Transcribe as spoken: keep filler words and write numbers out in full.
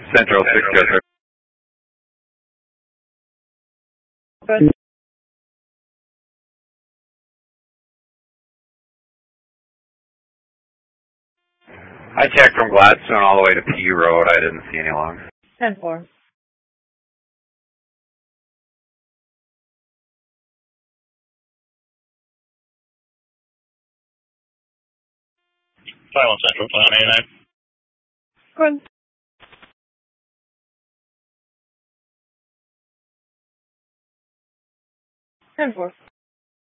Central six zero. Good. I checked from Gladstone all the way to P Road. I didn't see any logs. ten four. five one Central, plan eighty-nine. Good. ten four.